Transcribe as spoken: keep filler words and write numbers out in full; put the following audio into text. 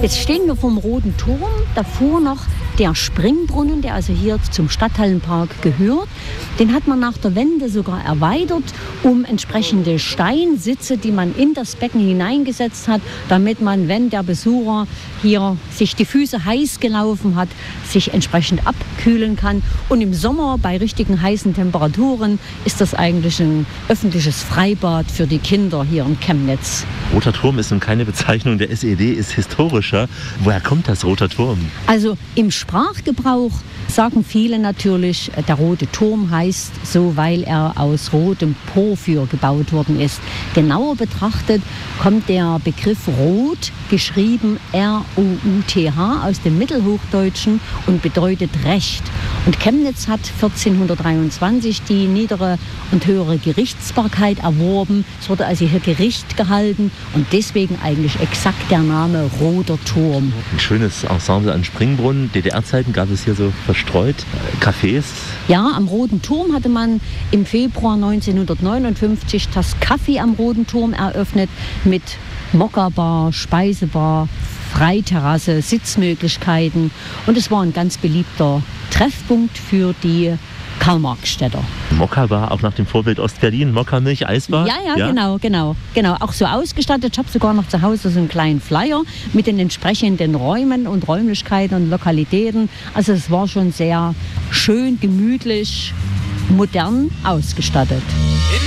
Jetzt stehen wir vom Roten Turm, davor noch der Springbrunnen, der also hier zum Stadthallenpark gehört. Den hat man nach der Wende sogar erweitert um entsprechende Steinsitze, die man in das Becken hineingesetzt hat, damit man, wenn der Besucher hier sich die Füße heiß gelaufen hat, sich entsprechend abkühlen kann. Und im Sommer bei richtigen heißen Temperaturen ist das eigentlich ein öffentliches Freibad für die Kinder hier in Chemnitz. Roter Turm ist nun keine Bezeichnung der S E D, ist historischer. Woher kommt das Roter Turm? Also im Sprachgebrauch sagen viele natürlich, der Rote Turm heißt so, weil er aus rotem Porphyr gebaut worden ist. Genauer betrachtet kommt der Begriff Rot, geschrieben R O U T H, aus dem Mittelhochdeutschen und bedeutet Recht. Und Chemnitz hat vierzehnhundertdreiundzwanzig die niedere und höhere Gerichtsbarkeit erworben. Es wurde also hier Gericht gehalten und deswegen eigentlich exakt der Name Roter Turm. Ein schönes Ensemble an Springbrunnen. D D R-Zeiten gab es hier so verstreut Cafés. Ja, am Roten Turm hatte man im Februar neunzehnhundertneunundfünfzig das Café am Roten Turm eröffnet mit Mokka-Bar, Speisebar, Freiterrasse, Sitzmöglichkeiten. Und es war ein ganz beliebter Treffpunkt für die Karl-Marx-Städter. Mokka-Bar, auch nach dem Vorbild Ostberlin, Mokka-Milch, Eisbar? Ja, ja, ja, genau, genau, genau. Auch so ausgestattet. Ich habe sogar noch zu Hause so einen kleinen Flyer mit den entsprechenden Räumen und Räumlichkeiten und Lokalitäten. Also es war schon sehr schön, gemütlich, modern ausgestattet.